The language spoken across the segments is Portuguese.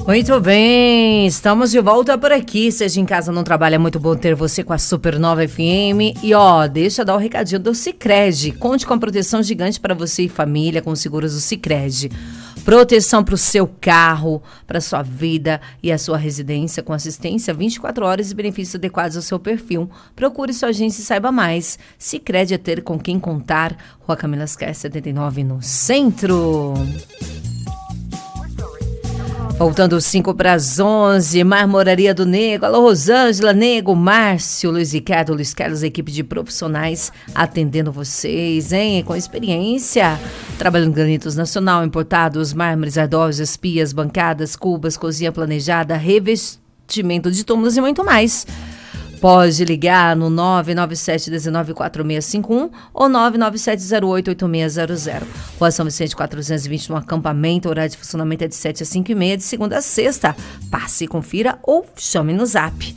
Muito bem, estamos de volta por aqui. Seja em casa ou no trabalho, é muito bom ter você com a Supernova FM. E deixa eu dar o recadinho do Sicredi. Conte com a proteção gigante para você e família com os seguros do Sicredi. Proteção para o seu carro, para a sua vida e a sua residência com assistência 24 horas e benefícios adequados ao seu perfil. Procure sua agência e saiba mais. Sicredi é ter com quem contar. Rua Camila Asquer, 79, no centro. Voltando 5 para as 11, Marmoraria do Nego. Alô, Rosângela, Nego, Márcio, Luiz Ricardo, Luiz Carlos, a equipe de profissionais atendendo vocês, hein? Com experiência. Trabalhando em granitos nacional, importados, mármores, ardósios, pias, bancadas, cubas, cozinha planejada, revestimento de túmulos e muito mais. Pode ligar no 997-194651 ou 997088600. Rua São Vicente 420, no acampamento. Horário de funcionamento é de 7 às 5h30, de segunda a sexta. Passe e confira ou chame no zap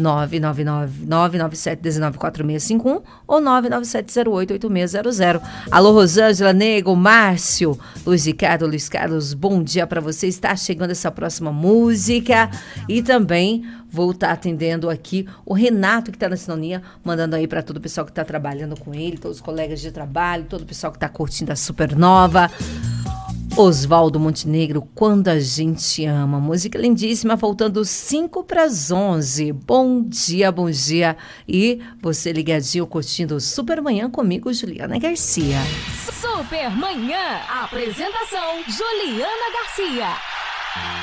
997-194651 ou 997088600. Alô, Rosângela, Nego, Márcio, Luiz Ricardo, Luiz Carlos, bom dia para você. Está chegando essa próxima música e também vou estar atendendo aqui o Renato, que está na sintonia, mandando aí para todo o pessoal que está trabalhando com ele, todos os colegas de trabalho, todo o pessoal que está curtindo a Supernova. Oswaldo Montenegro, Quando a Gente Ama. Música lindíssima, faltando 5 para as 11. Bom dia, bom dia. E você ligadinho, curtindo o Supermanhã comigo, Juliana Garcia. Supermanhã, apresentação Juliana Garcia.